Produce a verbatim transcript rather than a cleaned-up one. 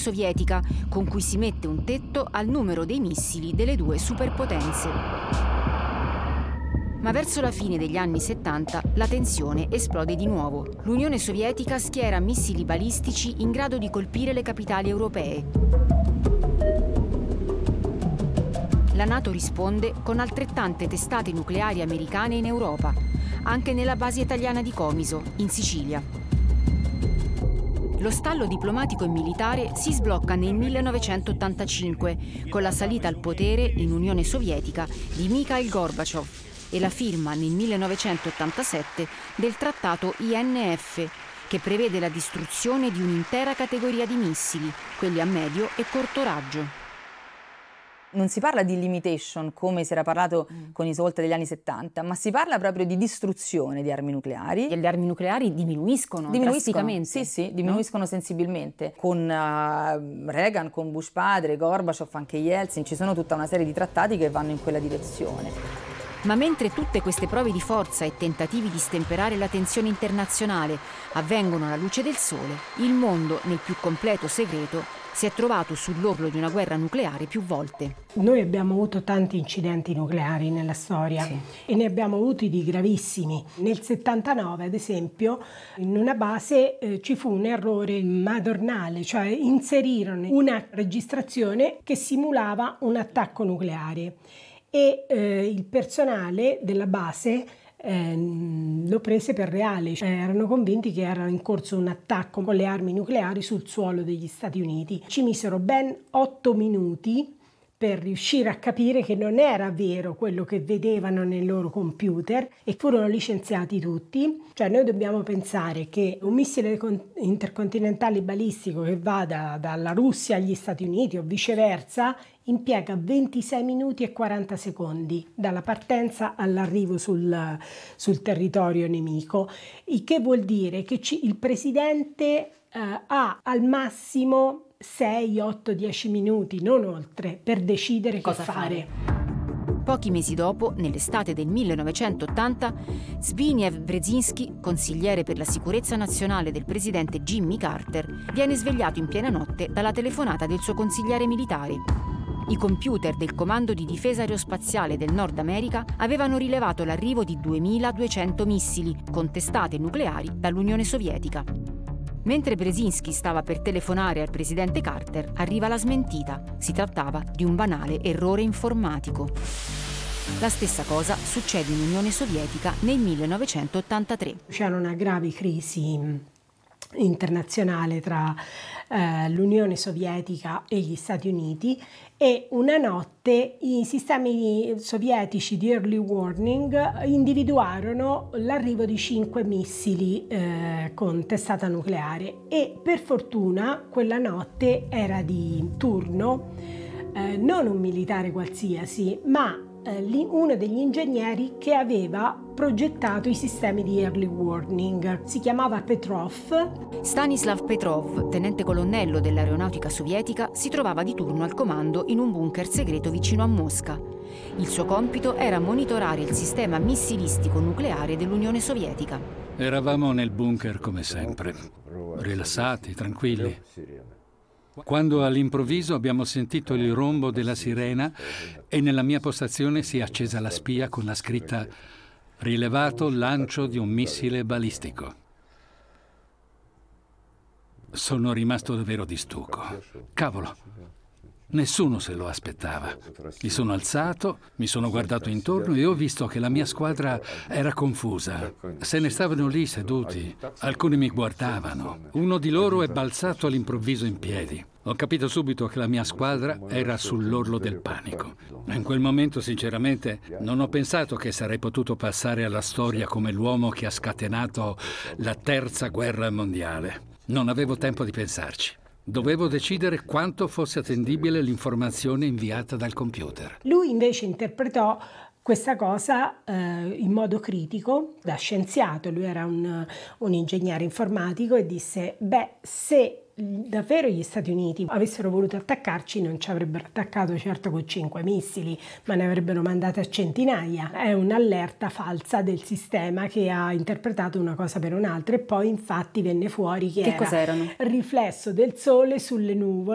Sovietica, con cui si mette un tetto al numero dei missili delle due superpotenze. Ma verso la fine degli anni settanta la tensione esplode di nuovo. L'Unione Sovietica schiera missili balistici in grado di colpire le capitali europee. La NATO risponde con altrettante testate nucleari americane in Europa, anche nella base italiana di Comiso, in Sicilia. Lo stallo diplomatico e militare si sblocca nel millenovecentottantacinque con la salita al potere in Unione Sovietica di Mikhail Gorbaciov e la firma nel millenovecentottantasette del trattato I N F, che prevede la distruzione di un'intera categoria di missili, quelli a medio e corto raggio. Non si parla di limitation come si era parlato mm. con i SALT degli anni settanta, ma si parla proprio di distruzione di armi nucleari. E le armi nucleari diminuiscono, diminuiscono drasticamente. Sì, sì, diminuiscono no? sensibilmente. Con uh, Reagan, con Bush padre, Gorbaciov, anche Yeltsin, ci sono tutta una serie di trattati che vanno in quella direzione. Ma mentre tutte queste prove di forza e tentativi di stemperare la tensione internazionale avvengono alla luce del sole, il mondo, nel più completo segreto, si è trovato sull'orlo di una guerra nucleare più volte. Noi abbiamo avuto tanti incidenti nucleari nella storia sì. e ne abbiamo avuti di gravissimi. Nel settantanove, ad esempio, in una base eh, ci fu un errore madornale, cioè inserirono una registrazione che simulava un attacco nucleare e eh, il personale della base Eh, lo prese per reale, cioè erano convinti che era in corso un attacco con le armi nucleari sul suolo degli Stati Uniti. Ci misero ben otto minuti per riuscire a capire che non era vero quello che vedevano nei loro computer e furono licenziati tutti. Cioè noi dobbiamo pensare che un missile intercontinentale balistico che vada dalla Russia agli Stati Uniti o viceversa impiega ventisei minuti e quaranta secondi dalla partenza all'arrivo sul, sul territorio nemico, il che vuol dire che ci, il presidente eh, ha al massimo sei, otto, dieci minuti, non oltre, per decidere cosa che fare. fare. Pochi mesi dopo, nell'estate del millenovecentottanta, Zbigniew Brzezinski, consigliere per la sicurezza nazionale del presidente Jimmy Carter, viene svegliato in piena notte dalla telefonata del suo consigliere militare. I computer del Comando di Difesa Aerospaziale del Nord America avevano rilevato l'arrivo di duemiladuecento missili con testate nucleari dall'Unione Sovietica. Mentre Brzezinski stava per telefonare al presidente Carter, arriva la smentita. Si trattava di un banale errore informatico. La stessa cosa succede in Unione Sovietica nel millenovecentottantatré. C'era una grave crisi internazionale tra eh, l'Unione Sovietica e gli Stati Uniti e una notte i sistemi sovietici di early warning individuarono l'arrivo di cinque missili eh, con testata nucleare e per fortuna quella notte era di turno eh, non un militare qualsiasi ma uno degli ingegneri che aveva progettato i sistemi di early warning. Si chiamava Petrov. Stanislav Petrov, tenente colonnello dell'aeronautica sovietica, si trovava di turno al comando in un bunker segreto vicino a Mosca. Il suo compito era monitorare il sistema missilistico nucleare dell'Unione Sovietica. Eravamo nel bunker come sempre, rilassati, tranquilli. Quando all'improvviso abbiamo sentito il rombo della sirena e nella mia postazione si è accesa la spia con la scritta «Rilevato lancio di un missile balistico». Sono rimasto davvero di stucco. Cavolo, nessuno se lo aspettava. Mi sono alzato, mi sono guardato intorno e ho visto che la mia squadra era confusa. Se ne stavano lì seduti. Alcuni mi guardavano. Uno di loro è balzato all'improvviso in piedi. Ho capito subito che la mia squadra era sull'orlo del panico. In quel momento, sinceramente, non ho pensato che sarei potuto passare alla storia come l'uomo che ha scatenato la terza guerra mondiale. Non avevo tempo di pensarci. Dovevo decidere quanto fosse attendibile l'informazione inviata dal computer. Lui invece interpretò questa cosa eh, in modo critico, da scienziato, lui era un, un ingegnere informatico e disse, beh, se davvero gli Stati Uniti avessero voluto attaccarci non ci avrebbero attaccato certo con cinque missili, ma ne avrebbero mandate a centinaia. È un'allerta falsa del sistema che ha interpretato una cosa per un'altra e poi infatti venne fuori che, che era cos'erano? Riflesso del sole sulle nuvole.